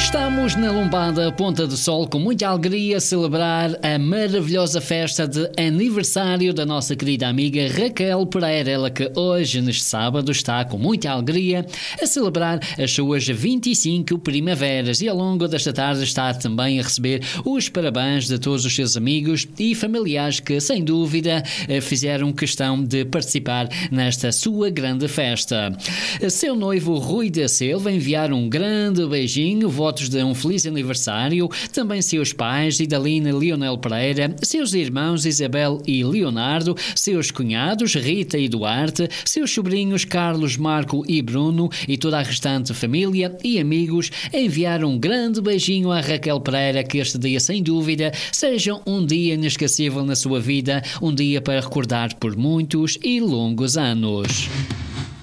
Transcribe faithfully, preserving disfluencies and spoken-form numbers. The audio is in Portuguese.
Estamos na lombada Ponta do Sol com muita alegria a celebrar a maravilhosa festa de aniversário da nossa querida amiga Raquel Pereira, ela que hoje, neste sábado, está com muita alegria a celebrar as suas vinte e cinco primaveras e ao longo desta tarde está também a receber os parabéns de todos os seus amigos e familiares que, sem dúvida, fizeram questão de participar nesta sua grande festa. Seu noivo Rui da Silva enviar um grande beijinho, votos de um feliz aniversário, também seus pais, Idalina e Leonel Pereira, seus irmãos Isabel e Leonardo, seus cunhados Rita e Duarte, seus sobrinhos Carlos, Marco e Bruno e toda a restante família e amigos, enviar um grande beijinho à Raquel Pereira, que este dia, sem dúvida, seja um dia inesquecível na sua vida, um dia para recordar por muitos e longos anos.